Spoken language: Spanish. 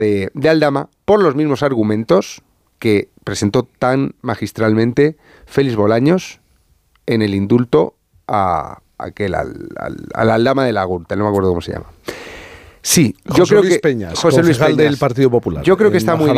de Aldama por los mismos argumentos que presentó tan magistralmente Félix Bolaños en el indulto al Aldama de la Gürtel, no me acuerdo cómo se llama. Sí, José Luis Peñas, José Luis Peñas del Partido Popular. Yo creo que está muy